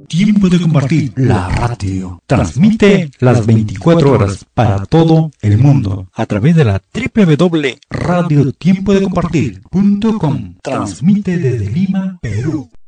Tiempo de Compartir, la radio. Transmite las 24 horas para todo el mundo a través de la www.radiotiempodecompartir.com. Transmite desde Lima, Perú.